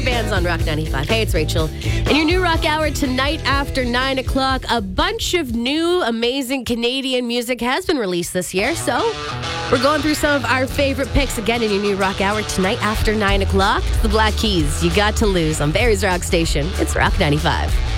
bands on Rock 95. Hey, it's Rachel. In your new Rock Hour tonight after 9 o'clock, a bunch of new, amazing Canadian music has been released this year. So we're going through some of our favorite picks again in your new Rock Hour tonight after 9 o'clock. The Black Keys, You Got to Lose on Barry's Rock Station. It's Rock 95.